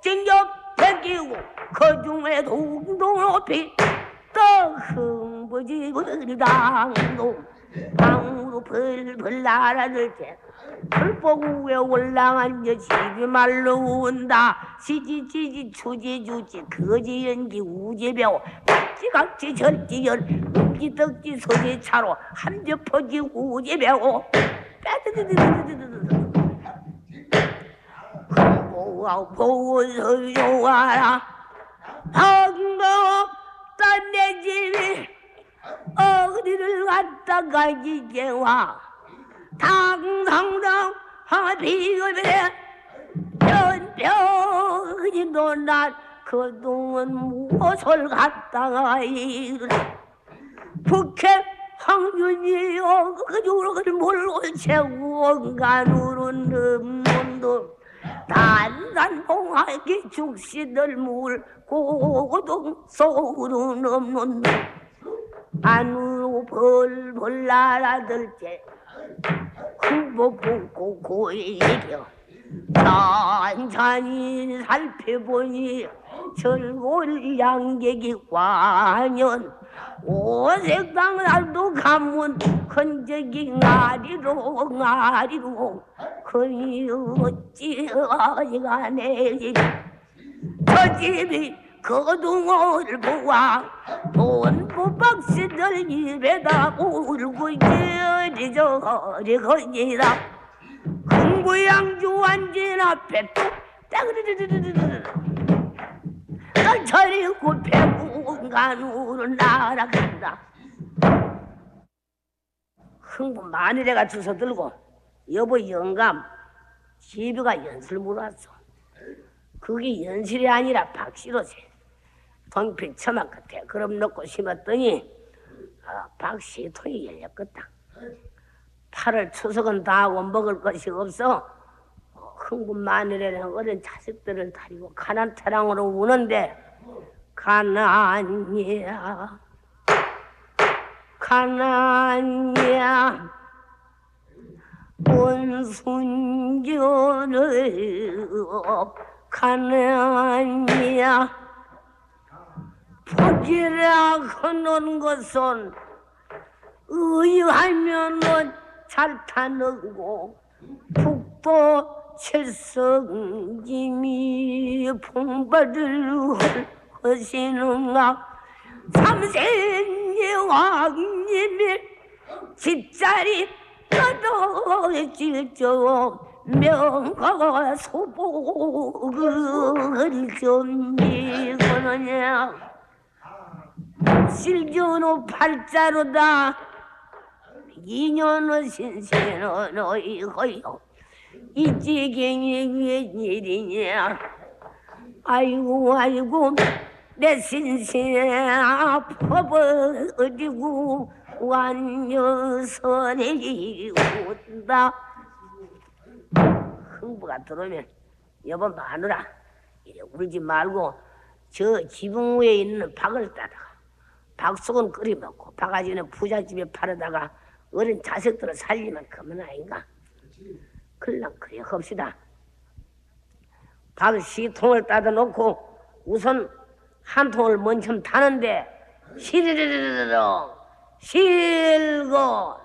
찡겨 베끼고 그 중에 동동 높이 또 흥부지불 당동 방으로 벌벌 날아들 때 불보고 위에 올라앉아 집이 말로 운다 시지지지 추지주지 거지연기 우지배우 각지각지 절지열 음지덕지 소지차로 한벽퍼지 우지배우 보고서 좋아라 반가웠다 내 집이 어디를 갔다가 이제 와 당상당 비겁에 변변히 너난 그동안 무엇을 갔다가 이르 북해 황윤이 그쪽을 몰고 채원간으로 넘는도 단단봉하게 죽시들 물고동 속으로 넘는 안으로 벌벌 날아들 때 흥보 보고 고이려 천천히 살펴보니 철골 양객이 과연 오색당 날도 가문 흔적이 아리로 그니 어찌가 내 집 저 집이 거둥을 보아 본부 박씨들 입에다 울고 저리 거니라 흥부양주 완진 앞에 뚝딱 저리고 배군간으로 날아간다. 흥부 마누라가 주워 들고 여보 영감 집이가 연슬 물었어. 그게 연실이 아니라 박씨로지. 동필 처마 끝에 그럼 넣고 심었더니 박씨 통이 열렸거든. 8월 추석은 다 하고 먹을 것이 없어 흥분 마누라는 어린 자식들을 다리고 가난 태랑으로 우는데 가난이야 가난이야 온순전을 가난이야 복이라 하는 것은 의하면은 잘 타는고 북도 칠성짐이 풍바를 하시는가 삼생의 왕님이 집자리 떠도지죠 명가 소복을 준비하느냐 실전후 팔자로다 2년의 신세는 어이허요 이 지경이 웬일이냐 아이고 내 신세 퍼버리고 완녀선이 온다. 흥부가 들어오면 여보 마누라 이래 울지 말고 저 지붕 위에 있는 박을 따다가 박속은 끓이 먹고 바가지는 부잣집에 팔아다가 어린 자식들을 살리면 그만 아닌가? 그럼 그래 합시다. 박 시통을 따다 놓고 우선 한 통을 먼저 타는데 시리리리리로 실고